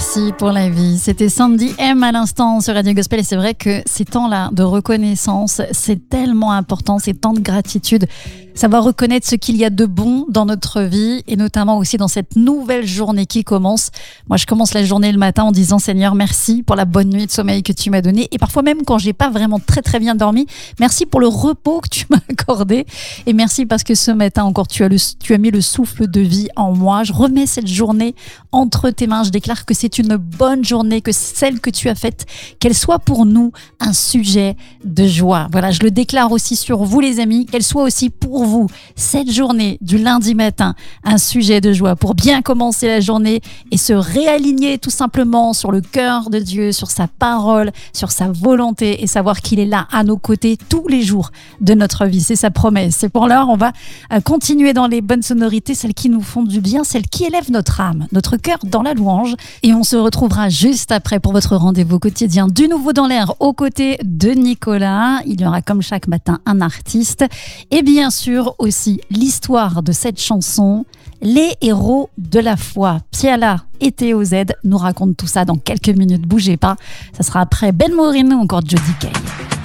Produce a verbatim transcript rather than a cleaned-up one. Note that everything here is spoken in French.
Merci pour la vie. C'était Sandy M à l'instant sur Radio Gospel et c'est vrai que ces temps-là de reconnaissance, c'est tellement important, ces temps de gratitude. Savoir reconnaître ce qu'il y a de bon dans notre vie et notamment aussi dans cette nouvelle journée qui commence. Moi, je commence la journée le matin en disant Seigneur, merci pour la bonne nuit de sommeil que tu m'as donnée et parfois même quand j'ai pas vraiment très très bien dormi, merci pour le repos que tu m'as accordé et merci parce que ce matin encore tu as, le, tu as mis le souffle de vie en moi. Je remets cette journée entre tes mains. Je déclare que c'est une bonne journée, que celle que tu as faite, qu'elle soit pour nous un sujet de joie. Voilà, je le déclare aussi sur vous les amis, qu'elle soit aussi pour vous cette journée du lundi matin un sujet de joie pour bien commencer la journée et se réaligner tout simplement sur le cœur de Dieu, sur sa parole, sur sa volonté et savoir qu'il est là à nos côtés tous les jours de notre vie. C'est sa promesse. Et pour l'heure, on va continuer dans les bonnes sonorités, celles qui nous font du bien, celles qui élèvent notre âme, notre cœur dans la louange. Et on se retrouvera juste après pour votre rendez-vous quotidien du Nouveau dans l'air aux côtés de Nicolas. Il y aura comme chaque matin un artiste et bien sûr aussi l'histoire de cette chanson, les héros de la foi. Piala et Théo Z nous racontent tout ça dans quelques minutes. Bougez pas, ça sera après Ben Moreno ou encore Jody Kay.